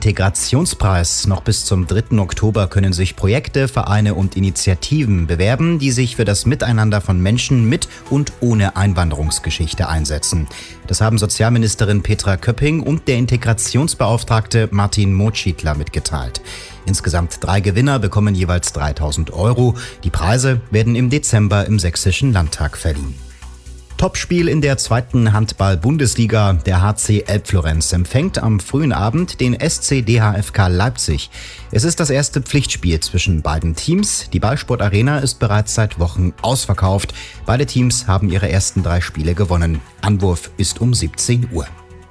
Integrationspreis. Noch bis zum 3. Oktober können sich Projekte, Vereine und Initiativen bewerben, die sich für das Miteinander von Menschen mit und ohne Einwanderungsgeschichte einsetzen. Das haben Sozialministerin Petra Köpping und der Integrationsbeauftragte Martin Motschidler mitgeteilt. Insgesamt 3 Gewinner bekommen jeweils 3.000 €. Die Preise werden im Dezember im Sächsischen Landtag verliehen. Topspiel in der 2. Handball-Bundesliga. Der HC Elbflorenz empfängt am frühen Abend den SC DHFK Leipzig. Es ist das erste Pflichtspiel zwischen beiden Teams. Die Ballsport Arena ist bereits seit Wochen ausverkauft. Beide Teams haben ihre ersten 3 Spiele gewonnen. Anwurf ist um 17 Uhr.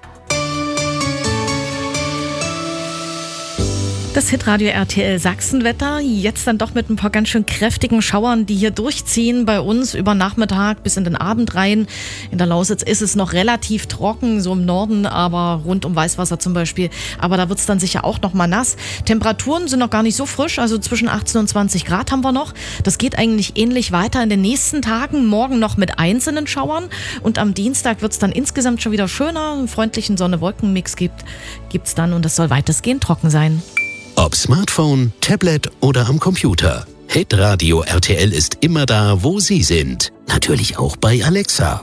Das Hitradio RTL Sachsenwetter, jetzt dann doch mit ein paar ganz schön kräftigen Schauern, die hier durchziehen bei uns über Nachmittag bis in den Abend rein. In der Lausitz ist es noch relativ trocken, so im Norden, aber rund um Weißwasser zum Beispiel. Aber da wird es dann sicher auch noch mal nass. Temperaturen sind noch gar nicht so frisch, also zwischen 18 und 20 Grad haben wir noch. Das geht eigentlich ähnlich weiter in den nächsten Tagen. Morgen noch mit einzelnen Schauern und am Dienstag wird es dann insgesamt schon wieder schöner. Einen freundlichen Sonne-Wolken-Mix gibt's dann und es soll weitestgehend trocken sein. Ob Smartphone, Tablet oder am Computer. Hitradio RTL ist immer da, wo Sie sind. Natürlich auch bei Alexa.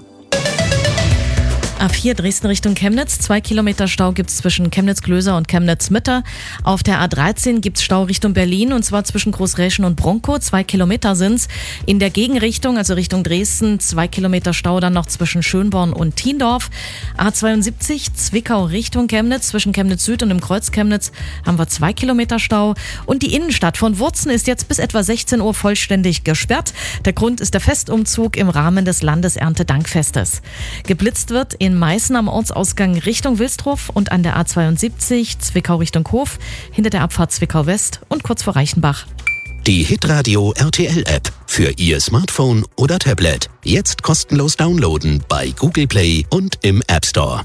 A4 Dresden Richtung Chemnitz. 2 Kilometer Stau gibt's zwischen Chemnitz-Klöser und Chemnitz-Mitte. Auf der A13 gibt's Stau Richtung Berlin und zwar zwischen Großräschen und Bronkow. 2 Kilometer sind's. In der Gegenrichtung, also Richtung Dresden, 2 Kilometer Stau dann noch zwischen Schönborn und Thiendorf. A72 Zwickau Richtung Chemnitz. Zwischen Chemnitz Süd und im Kreuz Chemnitz haben wir 2 Kilometer Stau. Und die Innenstadt von Wurzen ist jetzt bis etwa 16 Uhr vollständig gesperrt. Der Grund ist der Festumzug im Rahmen des Landeserntedankfestes. Geblitzt wird in Meißen am Ortsausgang Richtung Wilsdruff und an der A72 Zwickau Richtung Hof, hinter der Abfahrt Zwickau West und kurz vor Reichenbach. Die Hitradio RTL App für Ihr Smartphone oder Tablet. Jetzt kostenlos downloaden bei Google Play und im App Store.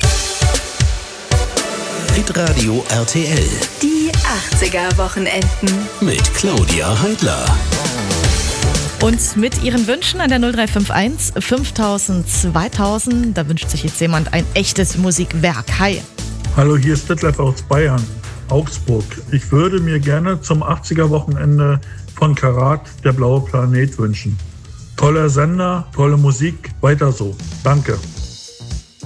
Hitradio RTL. Die 80er-Wochenenden. Mit Claudia Heidler. Und mit Ihren Wünschen an der 0351 5000 2000, da wünscht sich jetzt jemand ein echtes Musikwerk. Hi. Hallo, hier ist Detlef aus Bayern, Augsburg. Ich würde mir gerne zum 80er-Wochenende von Karat der blaue Planet wünschen. Toller Sender, tolle Musik, weiter so. Danke.